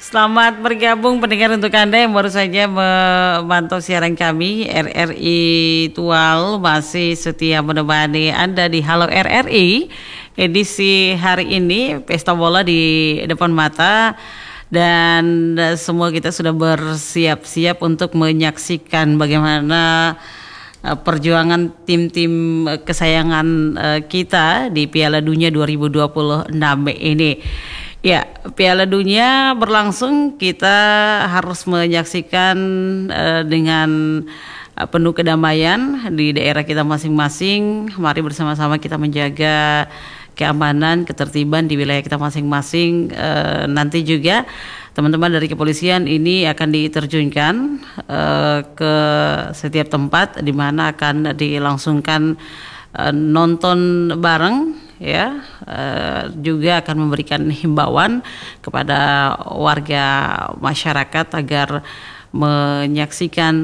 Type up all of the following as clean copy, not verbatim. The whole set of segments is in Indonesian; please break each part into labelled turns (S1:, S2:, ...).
S1: Selamat bergabung pendengar untuk Anda yang baru saja memantau siaran kami RRI Tual masih setia menemani Anda di Halo RRI edisi hari ini Pesta Bola di depan mata dan semua kita sudah bersiap-siap untuk menyaksikan bagaimana perjuangan tim-tim kesayangan kita di Piala Dunia 2026 ini. Ya, Piala Dunia berlangsung, kita harus menyaksikan dengan penuh kedamaian di daerah kita masing-masing. Mari bersama-sama kita menjaga keamanan, ketertiban di wilayah kita masing-masing. Nanti juga teman-teman dari kepolisian ini akan diterjunkan ke setiap tempat di mana akan dilangsungkan nonton bareng. Ya, juga akan memberikan himbauan kepada warga masyarakat agar menyaksikan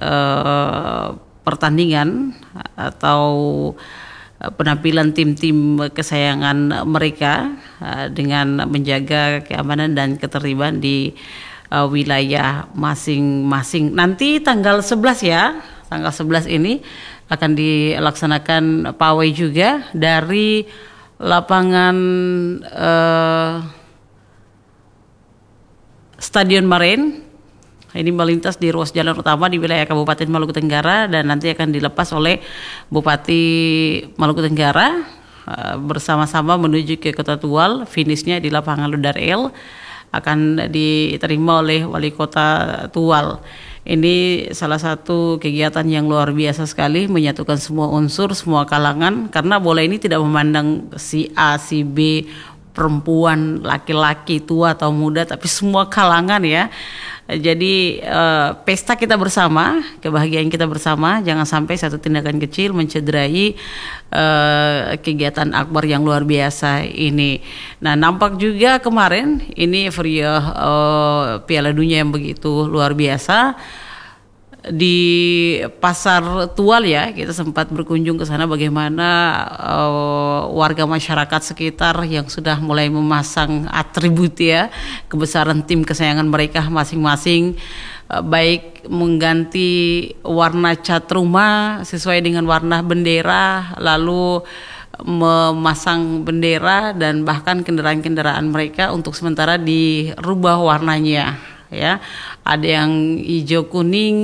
S1: pertandingan atau penampilan tim-tim kesayangan mereka dengan menjaga keamanan dan ketertiban di wilayah masing-masing. Nanti tanggal 11 ya, tanggal 11 ini akan dilaksanakan pawai juga dari lapangan Stadion Marin. Ini melintas di ruas jalan utama di wilayah Kabupaten Maluku Tenggara dan nanti akan dilepas oleh Bupati Maluku Tenggara bersama-sama menuju ke Kota Tual. Finishnya di lapangan Ludarel akan diterima oleh Wali Kota Tual. Ini salah satu kegiatan yang luar biasa sekali, menyatukan semua unsur, semua kalangan, karena bola ini tidak memandang si A, si B, perempuan, laki-laki, tua atau muda, tapi semua kalangan ya. Jadi pesta kita bersama, kebahagiaan kita bersama, jangan sampai satu tindakan kecil mencederai kegiatan akbar yang luar biasa ini. Nah, nampak juga kemarin ini Piala Dunia yang begitu luar biasa di Pasar Tual ya, kita sempat berkunjung ke sana bagaimana warga masyarakat sekitar yang sudah mulai memasang atribut ya, kebesaran tim kesayangan mereka masing-masing, baik mengganti warna cat rumah sesuai dengan warna bendera, lalu memasang bendera dan bahkan kendaraan-kendaraan mereka untuk sementara dirubah warnanya ya. Ada yang hijau kuning,